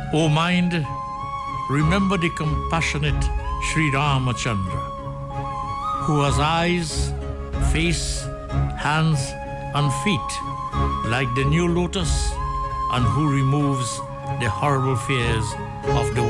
O mind, remember the compassionate Sri Ramachandra, who has eyes, face, hands, and feet like the new lotus, and who removes the horrible fears of the